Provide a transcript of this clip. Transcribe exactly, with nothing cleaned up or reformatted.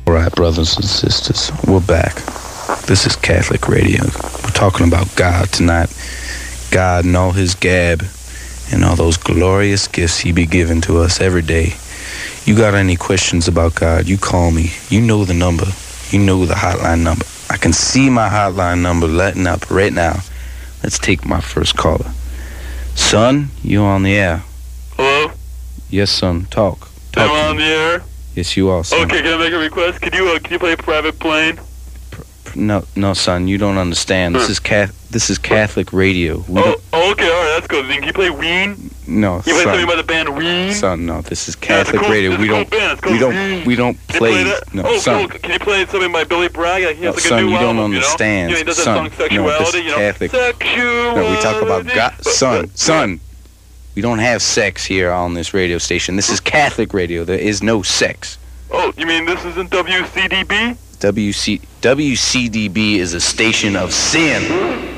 All right, brothers and sisters, we're back. This is Catholic Radio. We're talking about God tonight. God and all his gab and all those glorious gifts he be giving to us every day. You got any questions about God, you call me. You know the number. You know the hotline number. I can see my hotline number letting up right now. Let's take my first caller. Son, you on the air. Hello? Yes, son. Talk. Talk Am I on the air? Yes, you are, son. Okay, can I make a request? Could you uh, can you play Private Plane? No, no, son, you don't understand. This is Cath- This is Catholic Radio. We Oh, oh, okay, all right, that's good. Then can you play Ween? No, You play son. something by the band Ween? Son, no, this is Yeah, it's a Catholic cool- Radio. it's a We cool don't, band. It's called we don't, Ween. we don't Can you play. that? No, oh, son. cool. Can you play something by Billy Bragg? He has No, like son, a new you don't album, understand. You know? You know, he does that Son, song no, this Sexuality, is you know? Catholic. Sexuality. No, we talk about God. But- Son, but- son, we don't have sex here on this radio station. This is Catholic Radio. There is no sex. Oh, you mean this isn't W C D B? W C W C D B is a station of sin.